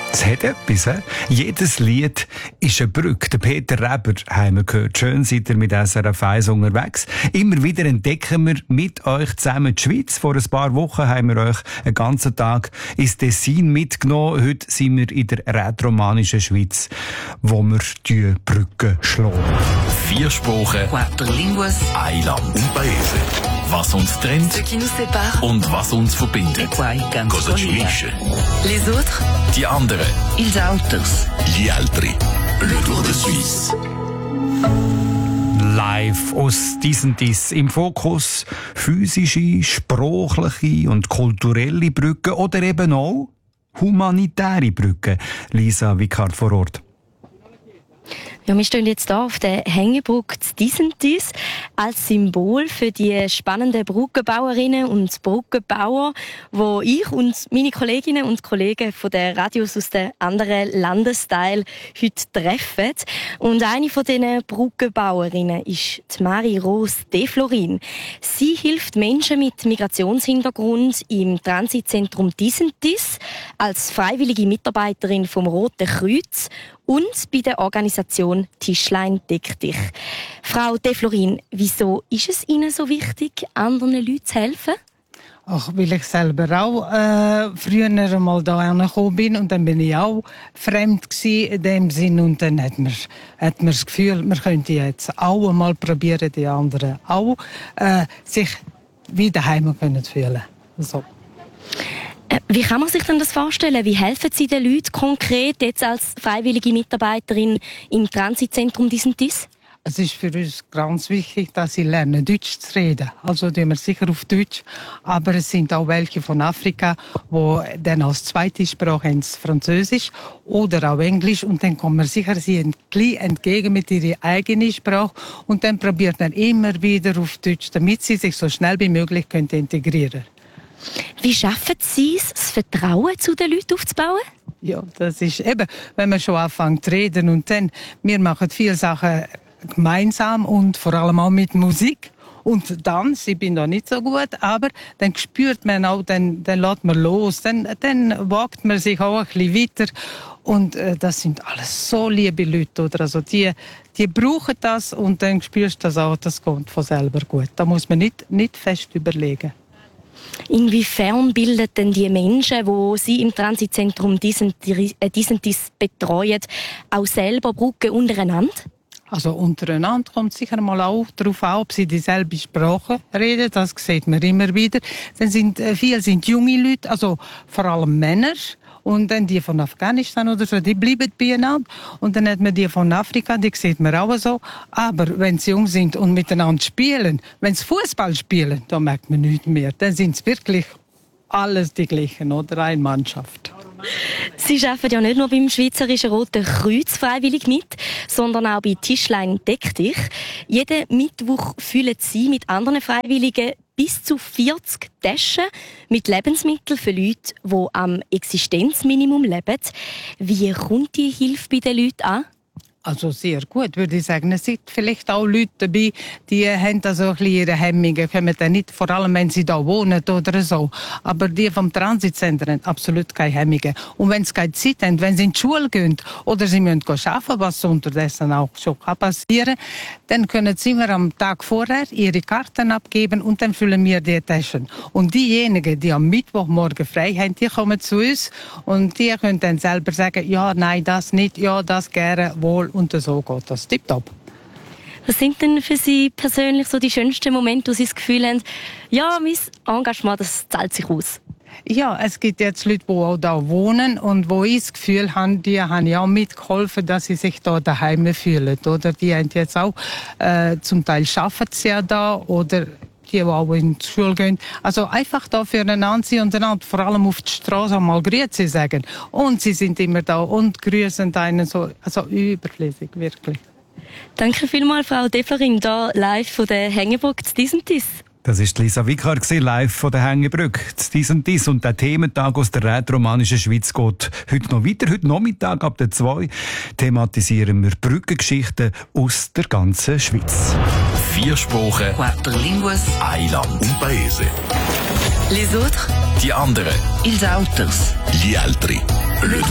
Es hat etwas, he? Jedes Lied ist eine Brücke. Der Peter Reber haben wir gehört. Schön seid ihr mit SRF 1 unterwegs. Immer wieder entdecken wir mit euch zusammen die Schweiz. Vor ein paar Wochen haben wir euch einen ganzen Tag ins Tessin mitgenommen. Heute sind wir in der rätoromanischen Schweiz, wo wir die Brücken schlagen. 4 Sprachen, 4 línguas, ein Land und Paese. Was uns trennt ce qui nous sépare, und was uns verbindet. e poi canto Cosa ci unisce? Les autres, Die anderen. ils autres. Gli altri. Le Tour de Suisse. Live aus Dies im Fokus physische, sprachliche und kulturelle Brücken oder eben auch humanitäre Brücken. Lisa Wickhardt vor Ort. Ja, wir stehen jetzt hier auf der Hängebrücke Dies als Symbol für die spannenden Brückenbauerinnen und Brückenbauer, wo ich und meine Kolleginnen und Kollegen von der Radios aus den anderen Landesteilen heute treffen. Und eine von diesen Brückenbauerinnen ist die Marie-Rose Deflorin. Sie hilft Menschen mit Migrationshintergrund im Transitzentrum Dies als freiwillige Mitarbeiterin vom Roten Kreuz und bei der Organisation Tischlein deck dich. Frau Deflorin, wieso ist es Ihnen so wichtig, anderen Leuten zu helfen? Ach, weil ich selber auch früher einmal da angekommen bin und dann bin ich auch fremd gewesen in dem Sinn und dann hat man das Gefühl, man könnte jetzt auch einmal probieren, die anderen auch sich wieder heim können fühlen. So. Wie kann man sich denn das vorstellen? Wie helfen Sie den Leuten konkret jetzt als freiwillige Mitarbeiterin im Transitzentrum Dies? Es ist für uns ganz wichtig, dass sie lernen, Deutsch zu reden. Also tun wir sicher auf Deutsch. Aber es sind auch welche von Afrika, die dann als zweite Sprache ins Französisch oder auch Englisch. Und dann kommen wir sicher sie entgegen mit ihrer eigenen Sprache. Und dann probiert man immer wieder auf Deutsch, damit sie sich so schnell wie möglich integrieren können. Wie schaffen Sie es, das Vertrauen zu den Leuten aufzubauen? Ja, das ist eben, wenn man schon anfängt zu reden und dann, wir machen viele Sachen gemeinsam und vor allem auch mit Musik. Und Tanz, ich bin da nicht so gut, aber dann spürt man auch, dann lässt man los, dann wagt man sich auch ein bisschen weiter. Und das sind alles so liebe Leute, oder? Also die brauchen das und dann spürst du das auch, das kommt von selber gut. Da muss man nicht fest überlegen. Inwiefern bilden denn die Menschen, die Sie im Transitzentrum Dies betreuen, auch selber Brücken untereinander? Also untereinander kommt sicher mal auch darauf an, ob sie dieselbe Sprache reden. Das sieht man immer wieder. Dann viele sind junge Leute, also vor allem Männer. Und dann die von Afghanistan oder so, die bleiben beieinander. Und dann hat man die von Afrika, die sieht man auch so. Aber wenn sie jung sind und miteinander spielen, wenn sie Fußball spielen, dann merkt man nichts mehr. Dann sind es wirklich alles die gleichen, oder? Eine Mannschaft. Sie arbeiten ja nicht nur beim Schweizerischen Roten Kreuz freiwillig mit, sondern auch bei Tischlein deck dich. Jeden Mittwoch füllen Sie mit anderen Freiwilligen bis zu 40 Taschen mit Lebensmitteln für Leute, die am Existenzminimum leben. Wie kommt die Hilfe bei den Leuten an? Also sehr gut, würde ich sagen. Es sind vielleicht auch Leute dabei, die haben da so ein bisschen ihre Hemmungen, kommen dann nicht, vor allem wenn sie da wohnen oder so. Aber die vom Transitzentrum haben absolut keine Hemmungen. Und wenn sie keine Zeit haben, wenn sie in die Schule gehen oder sie müssen arbeiten, was unterdessen auch schon passieren kann, dann können sie immer am Tag vorher ihre Karten abgeben und dann füllen wir die Taschen. Und diejenigen, die am Mittwochmorgen frei haben, die kommen zu uns und die können dann selber sagen, ja, nein, das nicht, ja, das gerne, wohl. Und so geht das tipptopp. Was sind denn für Sie persönlich so die schönsten Momente, wo Sie das Gefühl haben, ja, mein Engagement, das zahlt sich aus? Ja, es gibt jetzt Leute, die auch da wohnen und wo ich das Gefühl habe, die haben ja auch mitgeholfen, dass sie sich da daheim fühlen. Oder die haben jetzt auch, zum Teil arbeiten sie ja da oder die auch in die Schule gehen. Also einfach da füreinander sein und einander vor allem auf die Straße mal Grüezi sagen. Und sie sind immer da und grüßen einen so, also überflüssig, wirklich. Danke vielmals, Frau Deflorin, hier live von der Hängebrücke Dies. Das ist Lisa Wickhardt, live von der Hängebrücke. Dies und der Thementag aus der rätoromanischen Schweiz geht heute noch weiter. Heute Nachmittag ab der 2 thematisieren wir Brückengeschichten aus der ganzen Schweiz. 4 Sprachen, 4 línguas, ein Land und Paese. les autres, Die anderen. ils autres. Gli altri. Le